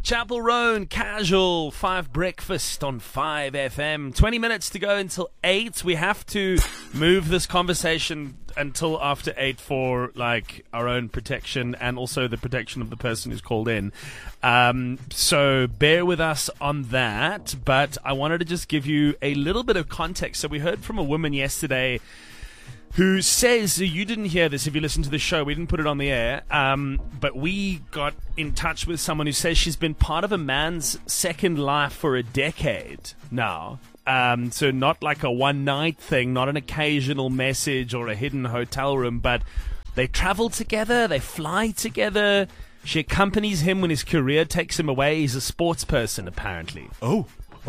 Chapel Roan, Casual, 5 Breakfast on 5FM. 20 minutes to go until 8. We have to move this conversation until after 8 for our own protection and also the protection of the person who's called in. So bear with us on that. But I wanted to just give you a little bit of context. So we heard from a woman yesterday who says, you didn't hear this if you listened to the show, we didn't put it on the air, but we got in touch with someone who says she's been part of a man's second life for a decade now. So not like a one-night thing, not an occasional message or a hidden hotel room, but they travel together, they fly together. She accompanies him when his career takes him away. He's a sports person, apparently. Oh.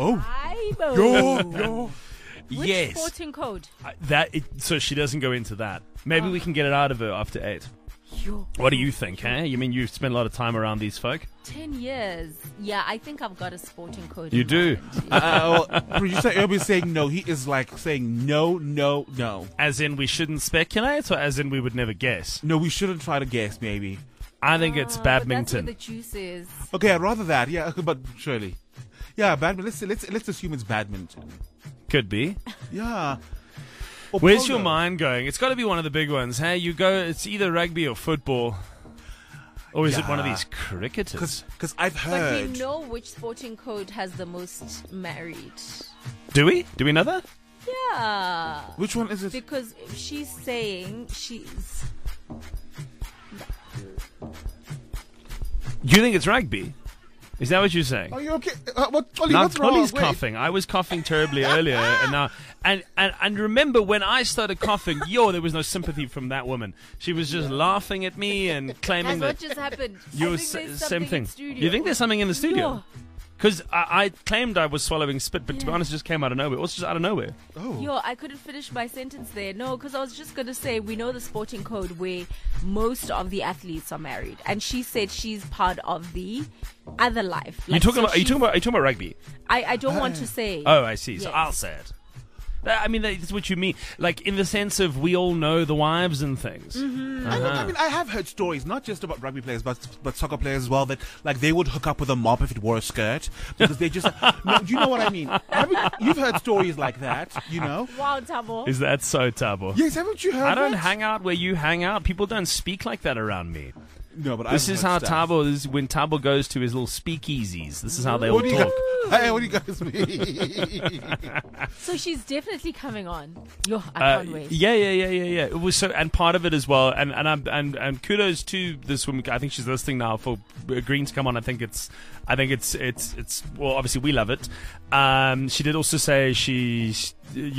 Which Yes. sporting code? So she doesn't go into that. Maybe we can get it out of her after 8. What do you think, eh? You mean you've spent a lot of time around these folk? 10 years. Yeah, I think I've got a sporting code. You in do? mind. Producer Irby's saying no. He is saying no. As in we shouldn't speculate, or as in we would never guess? No, we shouldn't try to guess, maybe. I think it's But that's where badminton. the juice is. Okay, I'd rather that, yeah, but surely. Yeah, badminton. Let's assume it's badminton. Could be. Yeah. Or Where's polo. your mind going? It's got to be one of the big ones. Hey, you go. It's either rugby or football, or is it one of Yeah. these cricketers? Because I've But heard. we know which sporting code has the most married. Do we? Do we know that? Yeah. Which one is it? Because if she's saying she's... You think it's rugby? Is that what you're saying? Are you okay? Ollie, Now what's wrong? Polly's Wait. coughing. I was coughing terribly earlier, and now and remember when I started coughing, there was no sympathy from that woman. She was just laughing at me and claiming That's that what just happened. you I were think there's same something thing. in studio. You think there's something in the studio? Yeah. Because I claimed I was swallowing spit, but to be Yeah. honest, it just came out of nowhere. It was just out of nowhere. Yo, I couldn't finish my sentence there. No, because I was just going to say, we know the sporting code where most of the athletes are married. And she said she's part of the other life. Are you talking about rugby? I don't want to say. Oh, I see. So Yes. I'll say it. I mean, that's what you mean. Like, in the sense of we all know the wives and things. Mm-hmm. I mean, I have heard stories, not just about rugby players, but soccer players as well, that they would hook up with a mop if it wore a skirt because they just. No, do you know what I mean? You've heard stories like that, you know? Wow, Tabo. Is that so, Tabo? Yes, haven't you heard? I don't that? hang out where you hang out. People don't speak like that around me. No, but This I've is heard how stuff. This is when Tabo goes to his little speakeasies. This is how they all What do you talk. Hey, what do you guys mean? So she's definitely coming on. Yo, I can't wait. Yeah. It was so, and part of it as well. And kudos to this woman. I think she's listening now for agreeing to come on. I think it's well, obviously we love it. She did also say she's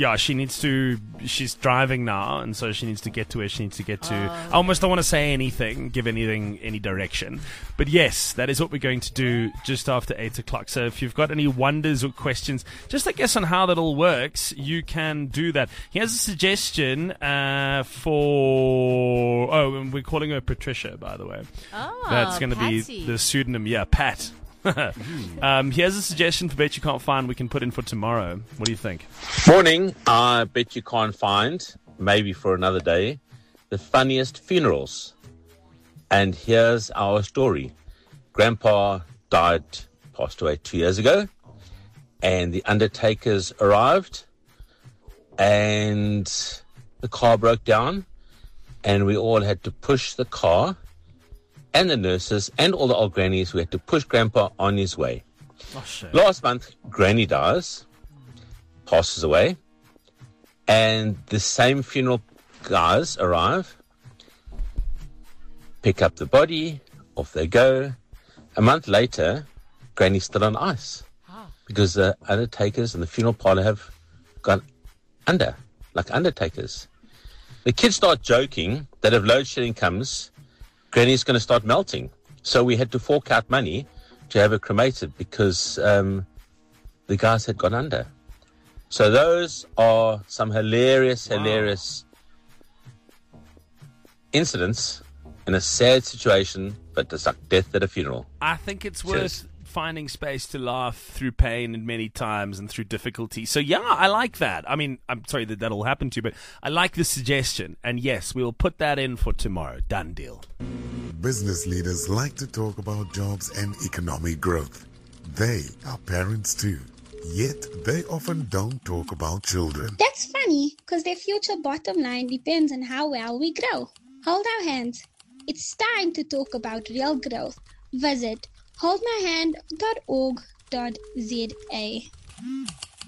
driving now, and so she needs to get to where she needs to get to. I almost don't want to say anything, give anything any direction, but yes, that is what we're going to do just after 8 o'clock. So if you've got any wonders or questions, just I guess on how that all works, you can do that. He has a suggestion and we're calling her Patricia, by the way. That's going to be Patsy. the pseudonym. Yeah, Pat. He has a suggestion for Bet You Can't Find we can put in for tomorrow. What do you think? Morning. I bet you can't find, maybe for another day, the funniest funerals. And here's our story. Grandpa passed away 2 years ago, and the undertakers arrived, and the car broke down, and we all had to push the car, and the nurses and all the old grannies, we had to push Grandpa on his way. Oh, shit. Last month, Granny passes away, and the same funeral guys arrive, pick up the body, off they go. A month later, Granny's still on ice because the undertakers and the funeral parlor have gone under, like undertakers. The kids start joking that if load shedding comes, Granny's going to start melting. So we had to fork out money to have her cremated because the guys had gone under. So those are some hilarious incidents in a sad situation, but it's like death at a funeral. I think it's Cheers. worth finding space to laugh through pain and many times and through difficulty. So yeah, I like that. I mean, I'm sorry that all happened to you, but I like the suggestion. And yes, we'll put that in for tomorrow. Done deal. business leaders like to talk about jobs and economic growth. They are parents too, yet they often don't talk about children. That's funny, because their future bottom line depends on how well we grow. Hold our hands. It's time to talk about real growth. Visit holdmyhand.org.za.